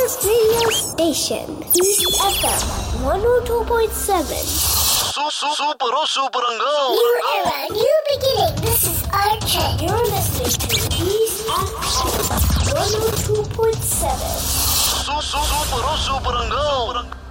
first radio station, East FM 102.7. Super girl. New era, new beginning. This is our trend. You're listening to East FM 102.7. Super girl.